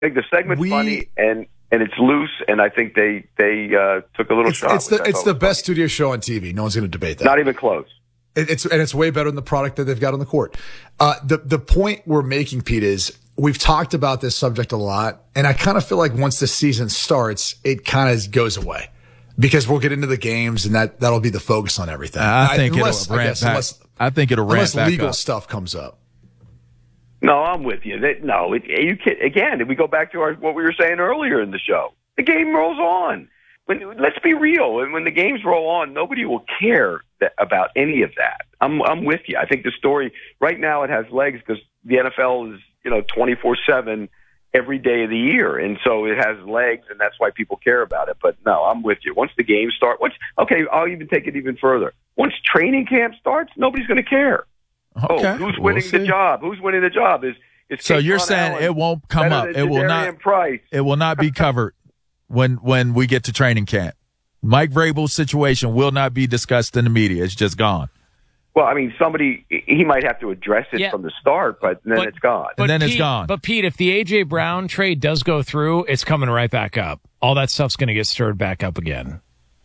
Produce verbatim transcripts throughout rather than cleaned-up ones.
think the segment's we, funny and and it's loose, and I think they they uh, took a little it's, shot. It's the it's the best funny. studio show on T V. No one's going to debate that. Not even close. It, it's and it's way better than the product that they've got on the court. Uh, the the point we're making, Pete, is we've talked about this subject a lot, and I kind of feel like once the season starts, it kind of goes away. Because we'll get into the games, and that, that'll be the focus on everything. I think unless, it'll ramp I guess, back. Unless, I think it'll ramp unless back legal up. stuff comes up. No, I'm with you. That, no, it, you can, again, if we go back to our, what we were saying earlier in the show, the game rolls on. When, let's be real. When, when the games roll on, nobody will care that, about any of that. I'm I'm with you. I think the story right now, it has legs because the N F L is, you know, twenty-four seven every day of the year. And so it has legs, and that's why people care about it. But no, I'm with you. Once the games start, once, okay, I'll even take it even further. Once training camp starts, nobody's going to care. Okay. Oh, who's We'll winning see. the job? Who's winning the job? Is, is So Kate you're Von saying Allen it won't come better up. than It will Jadarian not. Price? It will not be covered when when we get to training camp. Mike Vrabel's situation will not be discussed in the media. It's just gone. Well, I mean, somebody, he might have to address it Yeah. from the start, but then But- it's gone. And then Pete, it's gone. But Pete, if the A J Brown trade does go through, it's coming right back up. All that stuff's going to get stirred back up again.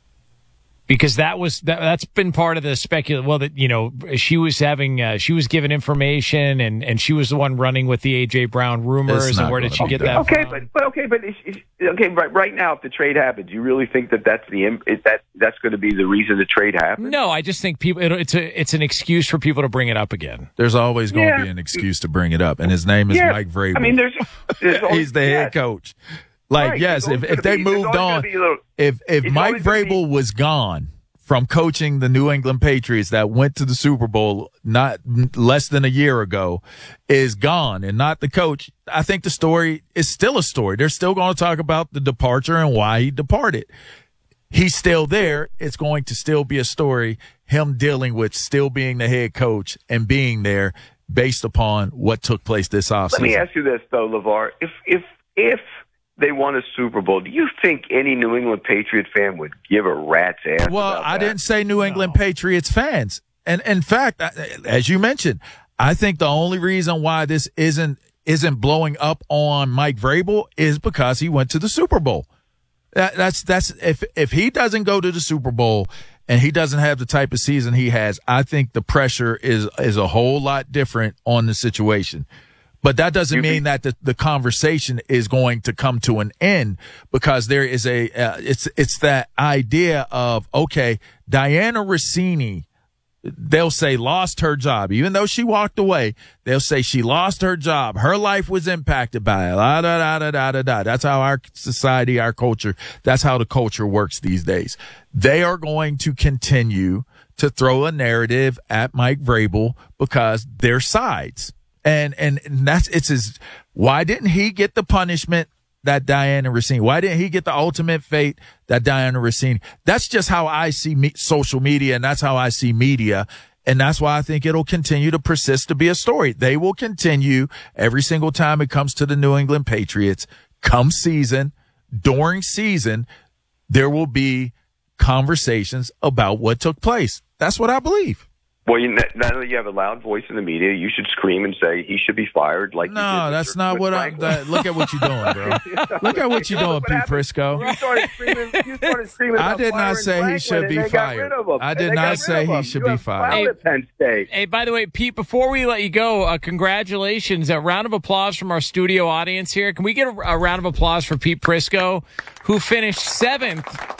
Because that was that, that's been part of the specul. Well, that you know, she was having uh, she was given information, and, and she was the one running with the A J Brown rumors. It's And not where did she gonna get be that? Okay, from? but but okay, but it's, it's, okay, right right now, if the trade happens, you really think that that's the im- is that that's going to be the reason the trade happens? No, I just think people. It, it's a it's an excuse for people to bring it up again. There's always going to Yeah. be an excuse to bring it up, and his name is Yeah, Mike Vrabel. I mean, there's, there's always, He's the yes. head coach. Like, Right, yes, there's if, always if they gonna be- there's moved always on, gonna be a little- if if it's Mike always gonna be- Vrabel was gone from coaching the New England Patriots that went to the Super Bowl not less than a year ago, is gone and not the coach, I think the story is still a story. They're still going to talk about the departure and why he departed. He's still there. It's going to still be a story, him dealing with still being the head coach and being there based upon what took place this offseason. Let me ask you this, though, LeVar. If if if they won a Super Bowl, do you think any New England Patriot fan would give a rat's ass? Well, about I that? didn't say New England Patriots fans. And in fact, as you mentioned, I think the only reason why this isn't isn't blowing up on Mike Vrabel is because he went to the Super Bowl. That, that's that's if if he doesn't go to the Super Bowl and he doesn't have the type of season he has, I think the pressure is is a whole lot different on the situation. But that doesn't mean that the, the conversation is going to come to an end, because there is a uh, it's it's that idea of, okay, Diana Rossini, they'll say lost her job, even though she walked away. They'll say she lost her job. Her life was impacted by it. La, da, da, da, da, da, da. That's how our society, our culture, that's how the culture works these days. They are going to continue to throw a narrative at Mike Vrabel because they're sides. And, and and that's it's his. Why didn't he get the punishment that Diana Rossini? Why didn't he get the ultimate fate that Diana Rossini? That's just how I see me, social media, and that's how I see media, and that's why I think it'll continue to persist to be a story. They will continue every single time it comes to the New England Patriots. Come season, during season, there will be conversations about what took place. That's what I believe. Well, you, now that you have a loud voice in the media, you should scream and say he should be fired. Like you did No, with that's your- not with what I'm. Franklin. That, look at what you're doing, bro. Look at what you're doing, What Pete happened? Prisco. You started screaming. You started screaming. I about did not firing say he Franklin, should and be they got fired. rid of him. I And did they not got rid say of he him. should You be have fired. clout at Penn State. Hey, by the way, Pete, before we let you go, uh, congratulations. A round of applause from our studio audience here. Can we get a, a round of applause for Pete Prisco, who finished seventh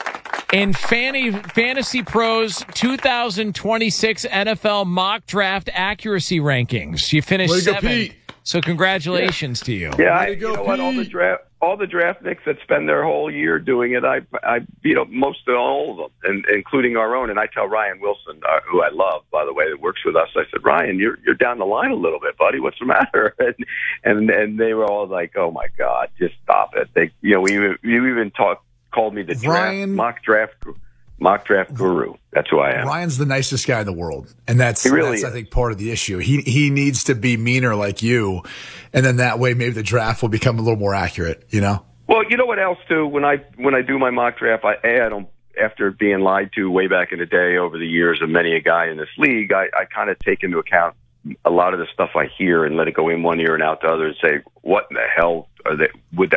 in Fanny, Fantasy Pros two thousand twenty-six N F L mock draft accuracy rankings. You finished Way to go, seventh. Pete. So congratulations to you. Yeah, I, Way to go, you know what? All the Pete. draft, all the draft nicks that spend their whole year doing it, I, I beat up most of all of them, and, including our own. And I tell Ryan Wilson, uh, who I love, by the way, that works with us. I said, Ryan, you're you're down the line a little bit, buddy. What's the matter? And and and they were all like, oh my God, just stop it. They, you know, we even- you even talked called me the draft Ryan- mock draft mock draft guru. That's who I am. Ryan's the nicest guy in the world, and that's, He really that's I is. think, part of the issue. He he needs to be meaner like you, and then that way maybe the draft will become a little more accurate. You know? Well, you know what else too? When I when I do my mock draft, I I don't. After being lied to way back in the day over the years of many a guy in this league, I, I kind of take into account a lot of the stuff I hear and let it go in one ear and out the other and say, what in the hell are they, would that